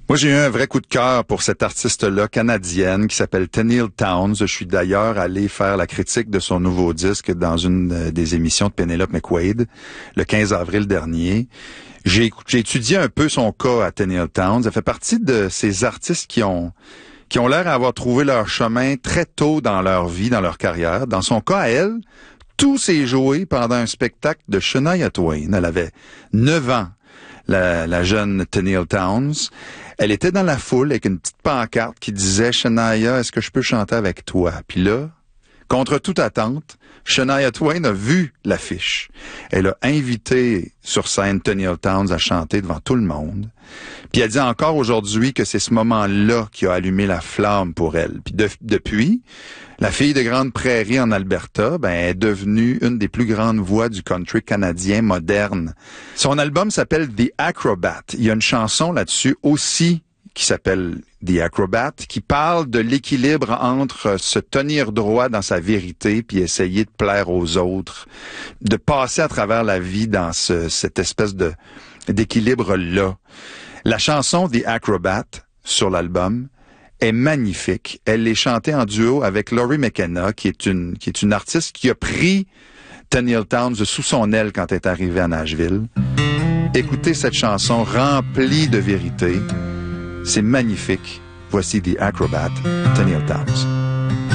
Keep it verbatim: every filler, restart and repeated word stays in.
Moi, j'ai eu un vrai coup de cœur pour cette artiste-là canadienne qui s'appelle Tenille Townes. Je suis d'ailleurs allé faire la critique de son nouveau disque dans une des émissions de Penelope McQuaid le quinze avril dernier. J'ai, j'ai étudié un peu son cas à Tenille Townes. Elle fait partie de ces artistes qui ont qui ont l'air d'avoir trouvé leur chemin très tôt dans leur vie, dans leur carrière. Dans son cas, à elle, tout s'est joué pendant un spectacle de Shania Twain. Elle avait neuf ans, la, la jeune Tenille Townes. Elle était dans la foule avec une petite pancarte qui disait « Shania, est-ce que je peux chanter avec toi? » Puis là, contre toute attente, Shania Twain a vu l'affiche. Elle a invité sur scène Tenille Townes à chanter devant tout le monde. Puis elle dit encore aujourd'hui que c'est ce moment-là qui a allumé la flamme pour elle. Puis de, depuis, la fille de Grande Prairie en Alberta, ben, est devenue une des plus grandes voix du country canadien moderne. Son album s'appelle The Acrobat. Il y a une chanson là-dessus aussi qui s'appelle The Acrobat, qui parle de l'équilibre entre se tenir droit dans sa vérité puis essayer de plaire aux autres, de passer à travers la vie dans ce, cette espèce de d'équilibre-là. La chanson The Acrobat sur l'album est magnifique. Elle est chantée en duo avec Laurie McKenna, qui est une qui est une artiste qui a pris Tenille Townes sous son aile quand elle est arrivée à Nashville. Écoutez cette chanson remplie de vérité. C'est magnifique. Voici The Acrobat, Tenille Townes.